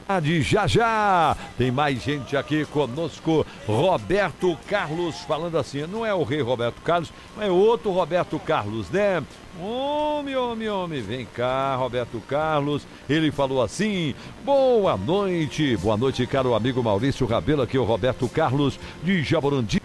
De já já tem mais gente aqui conosco. Roberto Carlos falando assim, não é o rei Roberto Carlos, mas é outro Roberto Carlos, né? Homem, vem cá, Roberto Carlos. Ele falou assim: boa noite, caro amigo Maurício Rabelo, aqui é o Roberto Carlos de Jaborandi.